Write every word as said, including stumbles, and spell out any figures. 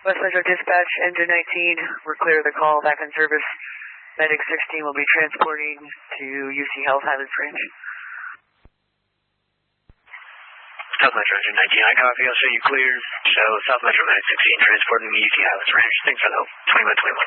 West Metro Dispatch, Engine nineteen, we're clear of the call, back in service. Medic sixteen will be transporting to U C Health Highlands Ranch. South Metro Engine nineteen, I copy, I'll show you clear. So South Metro Medic sixteen transporting to U C Highlands Ranch. Thanks for the help. twenty-one twenty-one.